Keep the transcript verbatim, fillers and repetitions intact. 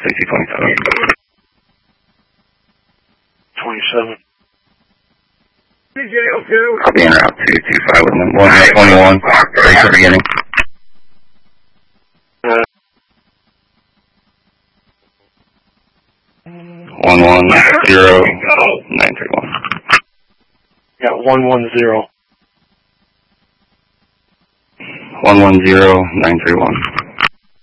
sixty twenty-seven. twenty-seven. Copy en route two two five with them. one eight twenty-one. Ready for beginning. one one zero nine three one. Yeah, one one zero. one one zero nine three one.